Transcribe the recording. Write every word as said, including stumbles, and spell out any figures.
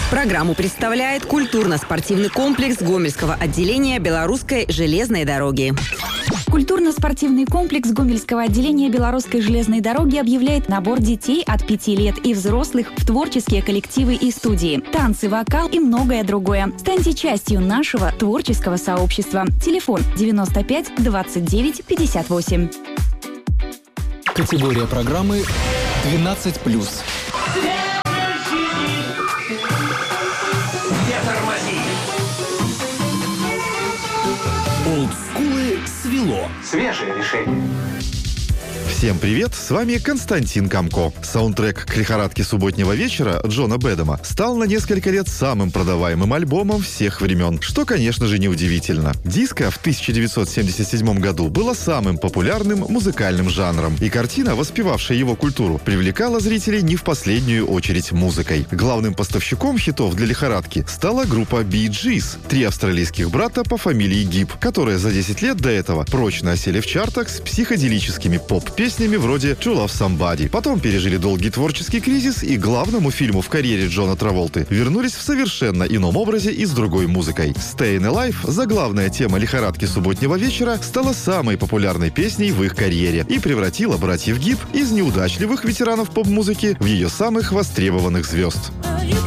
Программу представляет культурно-спортивный комплекс Гомельского отделения Белорусской железной дороги. Культурно-спортивный комплекс Гомельского отделения Белорусской железной дороги объявляет набор детей от пяти лет и взрослых в творческие коллективы и студии, танцы, вокал и многое другое. Станьте частью нашего творческого сообщества. Телефон девяносто пять двадцать девять пятьдесят восемь. Категория программы двенадцать плюс. Олдскулы свело. Свежее решение. Всем привет, с вами Константин Камко. Саундтрек к «Лихорадке субботнего вечера» Джона Бэдэма стал на несколько лет самым продаваемым альбомом всех времен, что, конечно же, неудивительно. Диско в тысяча девятьсот семьдесят седьмом году было самым популярным музыкальным жанром, и картина, воспевавшая его культуру, привлекала зрителей не в последнюю очередь музыкой. Главным поставщиком хитов для «Лихорадки» стала группа Bee Gees, три австралийских брата по фамилии Гиб, которые за десять лет до этого прочно осели в чартах с психоделическими поп-песнями песнями вроде «To Love Somebody». Потом пережили долгий творческий кризис и главному фильму в карьере Джона Траволты вернулись в совершенно ином образе и с другой музыкой. «Stayin' Alive», заглавная тема «Лихорадки субботнего вечера», стала самой популярной песней в их карьере и превратила братьев Гиб из неудачливых ветеранов поп-музыки в ее самых востребованных звезд.